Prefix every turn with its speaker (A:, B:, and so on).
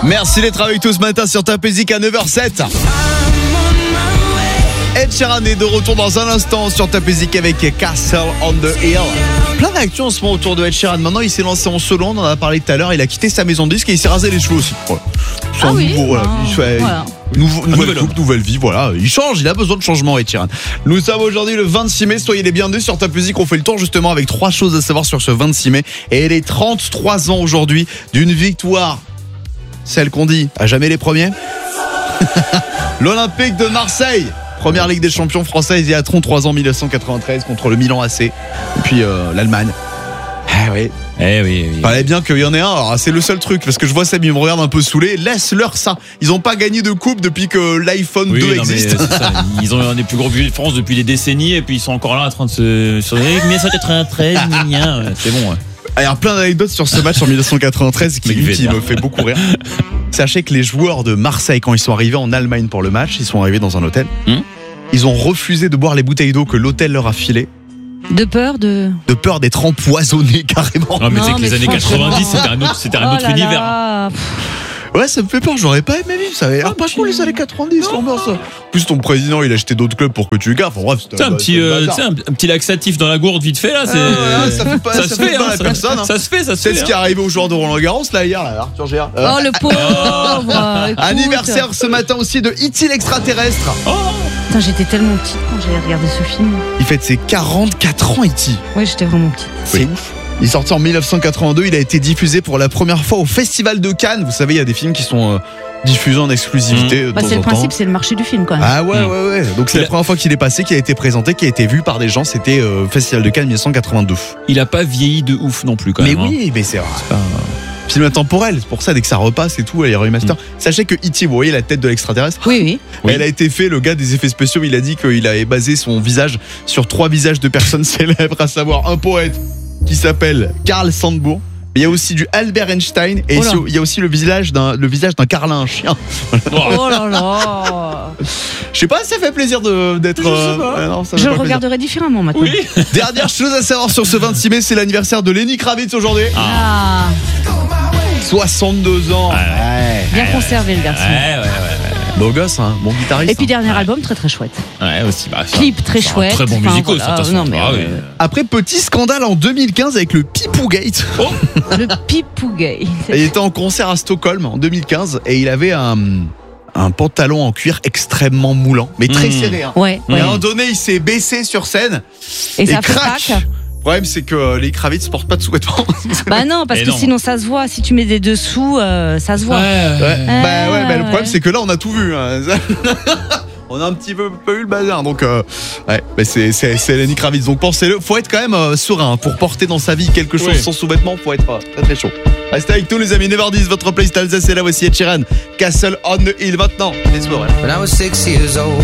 A: Merci d'être avec tous ce matin sur Top Music à 9h07. Ed Sheeran est de retour dans un instant sur Top Music avec Castle on the Hill. Plein d'actions en ce moment autour de Ed Sheeran. Maintenant, il s'est lancé en solo, on en a parlé tout à l'heure. Il a quitté sa maison de disque et il s'est rasé les cheveux aussi. Voilà. Nouvelle coupe, nouvelle vie, voilà. Il change, il a besoin de changement, Ed Sheeran. Nous sommes aujourd'hui le 26 mai, soyez les bienvenus sur Top Music. On fait le tour justement avec 3 choses à savoir sur ce 26 mai. Et les 33 ans aujourd'hui d'une victoire, celle qu'on dit à jamais les premiers. L'Olympique de Marseille, première Ligue des Champions française, il y a 33 ans, 1993, contre le Milan AC. Et puis l'Allemagne. Oui.
B: Oui.
A: Fallait bien qu'il y en ait un. Alors, c'est le seul truc, parce que je vois Seb, il me regarde un peu saoulé. Laisse-leur ça. Ils n'ont pas gagné de coupe depuis que l'iPhone 2 existe.
B: C'est ça. Ils ont un des plus gros budgets de France depuis des décennies, et puis ils sont encore là en train de se dire 1993, c'est bon. Ouais.
A: Il y a plein d'anecdotes sur ce match en 1993 qui me fait beaucoup rire. Sachez que les joueurs de Marseille, quand ils sont arrivés en Allemagne pour le match, ils sont arrivés dans un hôtel. Ils ont refusé de boire les bouteilles d'eau que l'hôtel leur a filées.
C: De peur
A: d'être empoisonnés carrément.
B: Non, mais c'est que les années 90, c'était un autre univers.
A: Ouais, ça me fait peur, j'aurais pas aimé vivre ça. Pas cool les années 90, l'ambiance. En plus, ton président, il a acheté d'autres clubs pour que tu gaffes. Enfin, bref,
B: c'est un petit laxatif dans la gourde vite fait là.
A: Ça se fait dans la personne.
B: Ça se fait.
A: C'est ce qui est arrivé au joueur de Roland Garros là hier, là, Arthur Gérard.
C: Oh le pauvre.
A: Anniversaire ce matin aussi de E.T. l'extraterrestre.
C: Putain, j'étais tellement petite quand j'ai regardé ce film.
A: Il fête ses 44 ans, E.T.
C: Oui, j'étais vraiment petite.
A: C'est ouf. Il est sorti en 1982, il a été diffusé pour la première fois au Festival de Cannes. Vous savez, il y a des films qui sont diffusés en exclusivité de temps en temps.
C: C'est le principe, c'est le marché du film quand même.
A: Ah ouais. Donc c'est la première fois qu'il est passé, qu'il a été présenté, qui a été vu par des gens. C'était Festival de Cannes 1982.
B: Il a pas vieilli de ouf non plus quand même.
A: Mais oui, mais c'est rare. Film intemporel, c'est pour ça dès que ça repasse et tout, il y a remaster. Sachez que E.T., vous voyez la tête de l'extraterrestre.
C: Oui.
A: Elle a été faite, le gars des effets spéciaux, il a dit qu'il avait basé son visage sur 3 visages de personnes célèbres, à savoir un poète qui s'appelle Karl Sandburg. Il y a aussi du Albert Einstein et il y a aussi le visage d'un carlin, un chien.
C: Oh là là.
A: Je sais pas, ça fait plaisir d'être.
C: Je le regarderai différemment maintenant.
A: Oui. Dernière chose à savoir sur ce 26 mai, c'est l'anniversaire de Lenny Kravitz aujourd'hui. 62 ans.
C: Bien conservé le garçon.
A: Ouais. Beau gosse, hein, bon guitariste.
C: Et puis dernier album très chouette.
B: Ouais, aussi.
C: Clip très chouette.
B: Très bon musical, ça.
A: Après, petit scandale en 2015 avec le Pipoogate.
C: Le Pipoogate.
A: Il était en concert à Stockholm en 2015 et il avait un pantalon en cuir extrêmement moulant, mais très serré. Hein.
C: Ouais.
A: Et à un moment donné, il s'est baissé sur scène et ça craque. Le problème, c'est que les Kravitz portent pas de sous-vêtements.
C: Bah non, parce que sinon ça se voit. Si tu mets des dessous, ça se voit.
A: Le problème, c'est que là, on a tout vu. Hein. On a un petit peu eu le bazar. Donc, c'est Lenny Kravitz. Donc, pensez-le. Faut être quand même serein pour porter dans sa vie quelque chose sans sous-vêtements. Faut être très très chaud. Restez avec nous, les amis. 9h10, votre playlist Alsace. C'est là aussi Ed Sheeran. Castle on the Hill maintenant. Let's go.